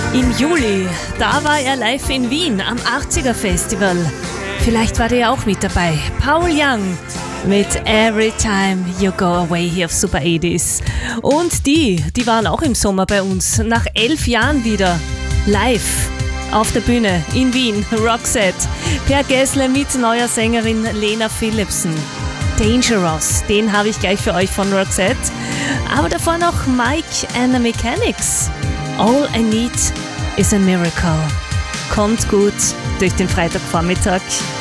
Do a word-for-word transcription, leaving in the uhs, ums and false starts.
Im Juli, da war er live in Wien am achtziger Festival. Vielleicht war der ja auch mit dabei. Paul Young mit Every Time You Go Away hier auf Super achtziger. Und die, die waren auch im Sommer bei uns. Nach elf Jahren wieder live auf der Bühne in Wien. Roxette. Per Gessle mit neuer Sängerin Lena Philipsen. Dangerous, den habe ich gleich für euch von Roxette. Aber davor noch Mike and the Mechanics. All I Need is a Miracle. Kommt gut durch den Freitagvormittag.